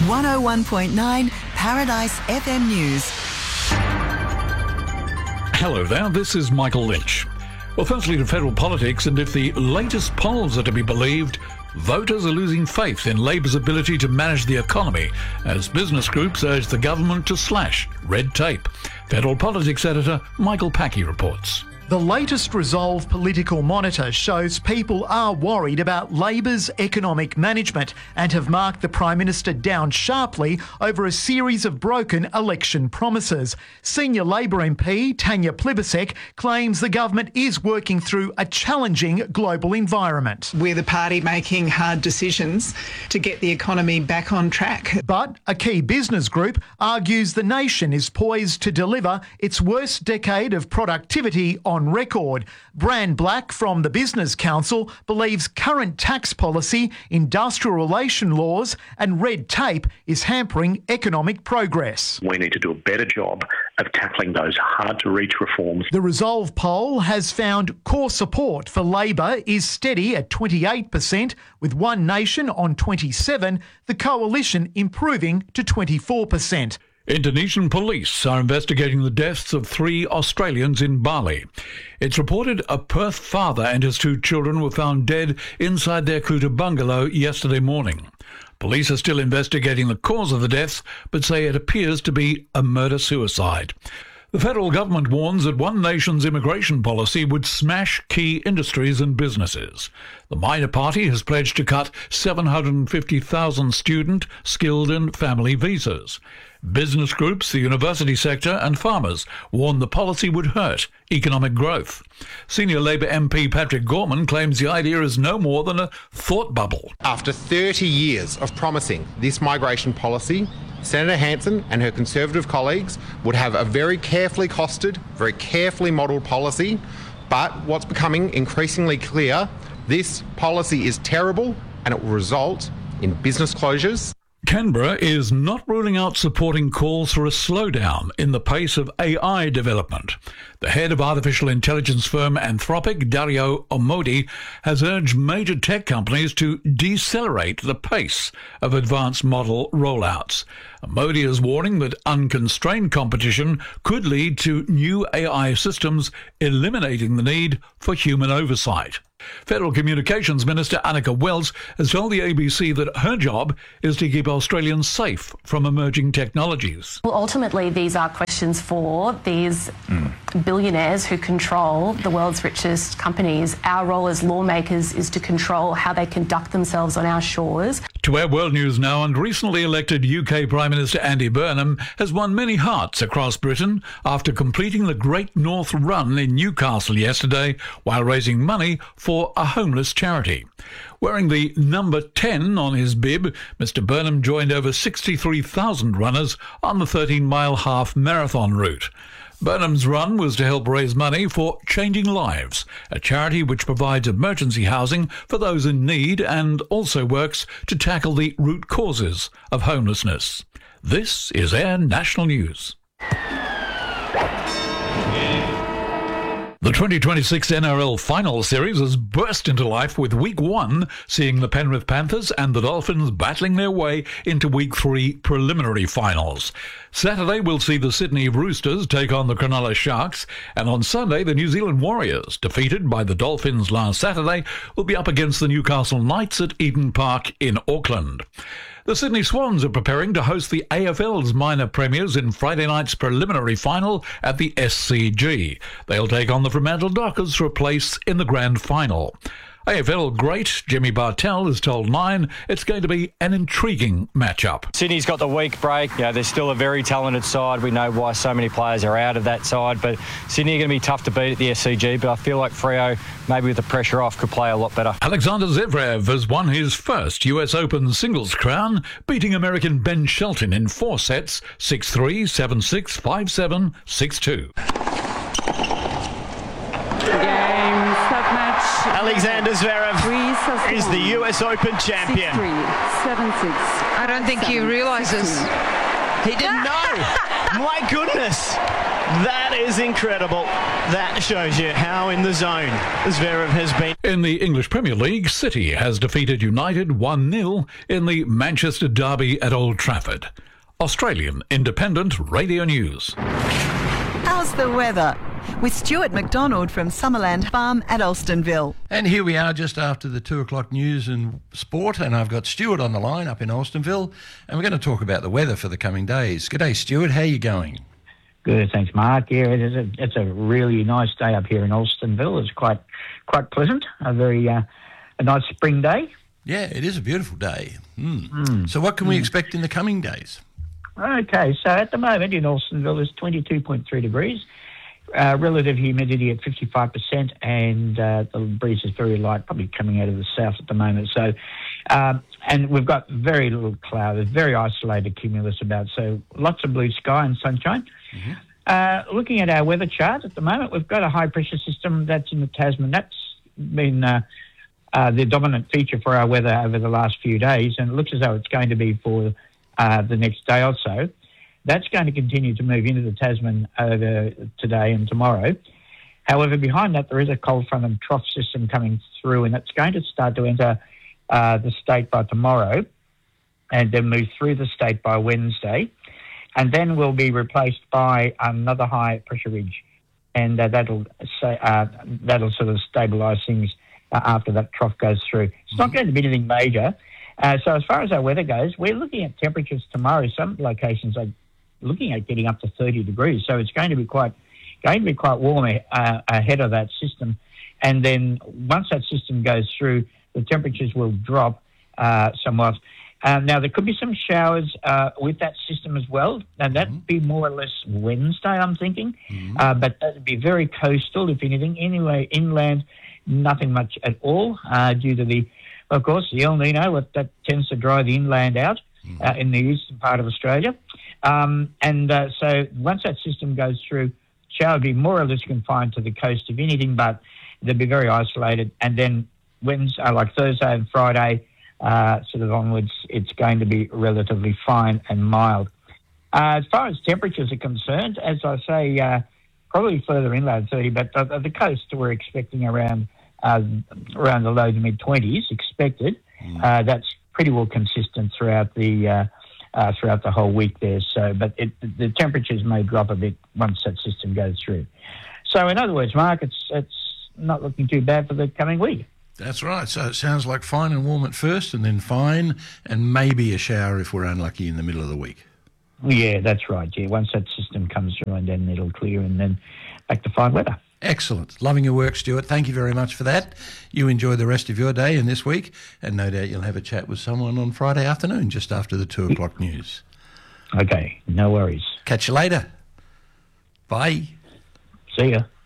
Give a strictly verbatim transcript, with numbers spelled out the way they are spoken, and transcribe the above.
one oh one point nine Paradise F M News. Hello there, this is Michael Lynch. Well, firstly to federal politics, and if the latest polls are to be believed, voters are losing faith in Labor's ability to manage the economy as business groups urge the government to slash red tape. Federal politics editor Michael Packey reports. The latest Resolve Political Monitor shows people are worried about Labor's economic management and have marked the Prime Minister down sharply over a series of broken election promises. Senior Labor M P Tanya Plibersek claims the government is working through a challenging global environment. We're the party making hard decisions to get the economy back on track. But a key business group argues the nation is poised to deliver its worst decade of productivity on On record. Bran Black from the Business Council believes current tax policy, industrial relation laws and red tape is hampering economic progress. We need to do a better job of tackling those hard-to-reach reforms. The Resolve poll has found core support for Labor is steady at twenty-eight percent, with One Nation on twenty-seven, the Coalition improving to twenty-four percent. Indonesian police are investigating the deaths of three Australians in Bali. It's reported a Perth father and his two children were found dead inside their Kuta bungalow yesterday morning. Police are still investigating the cause of the deaths, but say it appears to be a murder-suicide. The federal government warns that One Nation's immigration policy would smash key industries and businesses. The minor party has pledged to cut seven hundred fifty thousand student, skilled and family visas. Business groups, the university sector and farmers warn the policy would hurt economic growth. Senior Labor M P Patrick Gorman claims the idea is no more than a thought bubble. After thirty years of promising this migration policy, Senator Hanson and her Conservative colleagues would have a very carefully costed, very carefully modelled policy. But what's becoming increasingly clear, this policy is terrible and it will result in business closures. Canberra is not ruling out supporting calls for a slowdown in the pace of A I development. The head of artificial intelligence firm Anthropic, Dario Amodei, has urged major tech companies to decelerate the pace of advanced model rollouts. Amodei is warning that unconstrained competition could lead to new A I systems eliminating the need for human oversight. Federal Communications Minister Annika Wells has told the A B C that her job is to keep Australians safe from emerging technologies. Well, ultimately, these are questions for these mm. billionaires who control the world's richest companies. Our role as lawmakers is to control how they conduct themselves on our shores. To our world news now, and recently elected U K Prime Minister Andy Burnham has won many hearts across Britain after completing the Great North Run in Newcastle yesterday while raising money for a homeless charity. Wearing the number ten on his bib, Mr Burnham joined over sixty-three thousand runners on the thirteen-mile half marathon route. Burnham's run was to help raise money for Changing Lives, a charity which provides emergency housing for those in need and also works to tackle the root causes of homelessness. This is Air National News. The twenty twenty-six N R L Final Series has burst into life with Week one seeing the Penrith Panthers and the Dolphins battling their way into Week three preliminary finals. Saturday we'll see the Sydney Roosters take on the Cronulla Sharks, and on Sunday the New Zealand Warriors, defeated by the Dolphins last Saturday, will be up against the Newcastle Knights at Eden Park in Auckland. The Sydney Swans are preparing to host the A F L's minor premiers in Friday night's preliminary final at the S C G. They'll take on the Fremantle Dockers for a place in the grand final. A F L great Jimmy Bartell has told Nine it's going to be an intriguing matchup. Sydney's got the week break. You know, they're still a very talented side. We know why so many players are out of that side, but Sydney are going to be tough to beat at the S C G, but I feel like Freo, maybe with the pressure off, could play a lot better. Alexander Zverev has won his first U S Open singles crown, beating American Ben Shelton in four sets, six three, seven six, five seven, six two. Alexander Zverev is the U S Open champion. I don't think he realises. He didn't know. My goodness. That is incredible. That shows you how in the zone Zverev has been. In the English Premier League, City has defeated United one nil in the Manchester derby at Old Trafford. Australian Independent Radio News. How's the weather? With Stuart McDonald from Summerland Farm at Alstonville. And here we are just after the two o'clock news and sport, and I've got Stuart on the line up in Alstonville, and we're going to talk about the weather for the coming days. G'day, Stuart. How are you going? Good, thanks, Mark. Yeah, it is a, it's a really nice day up here in Alstonville. It's quite quite pleasant, a very uh, a nice spring day. Yeah, it is a beautiful day. Mm. Mm. So what can we Mm. expect in the coming days? Okay, so at the moment in Alstonville it's twenty-two point three degrees, uh, relative humidity at fifty-five percent, and uh, the breeze is very light, probably coming out of the south at the moment. So, um, and we've got very little cloud, there's very isolated cumulus about, so lots of blue sky and sunshine. Mm-hmm. Uh, looking at our weather chart at the moment, we've got a high pressure system that's in the Tasman. That's been uh, uh, the dominant feature for our weather over the last few days, and it looks as though it's going to be for uh, the next day or so. That's going to continue to move into the Tasman over today and tomorrow. However, behind that, there is a cold front and trough system coming through, and it's going to start to enter uh, the state by tomorrow and then move through the state by Wednesday. And then will be replaced by another high pressure ridge, and uh, that'll say, uh, that'll sort of stabilise things uh, after that trough goes through. It's mm-hmm. not going to be anything major. Uh, so as far as our weather goes, we're looking at temperatures tomorrow. Some locations are looking at getting up to thirty degrees, so it's going to be quite going to be quite warm uh, ahead of that system. And then once that system goes through, the temperatures will drop uh, somewhat. Um, now, there could be some showers uh, with that system as well, and that'd mm-hmm. be more or less Wednesday, I'm thinking. Mm-hmm. Uh, but that'd be very coastal, if anything. Anyway, inland, nothing much at all uh, due to the, of course, the El Nino, what that tends to dry the inland out mm-hmm. uh, in the eastern part of Australia. Um, and uh, so once that system goes through, shower would be more or less confined to the coast, if anything, but they'd be very isolated. And then Wednesday, uh, like Thursday and Friday, Uh, sort of onwards, it's going to be relatively fine and mild. Uh, as far as temperatures are concerned, as I say, uh, probably further inland thirty, but the, the coast we're expecting around uh, around the low to mid twenties expected. Mm. Uh, that's pretty well consistent throughout the uh, uh, throughout the whole week there. So, but it, the temperatures may drop a bit once that system goes through. So, in other words, Mark, it's it's not looking too bad for the coming week. That's right. So it sounds like fine and warm at first, and then fine, and maybe a shower if we're unlucky in the middle of the week. Yeah, that's right. Yeah, once that system comes through, and then it'll clear, and then back to fine weather. Excellent. Loving your work, Stuart. Thank you very much for that. You enjoy the rest of your day and this week, and no doubt you'll have a chat with someone on Friday afternoon, just after the two o'clock news. Okay, no worries. Catch you later. Bye. See ya.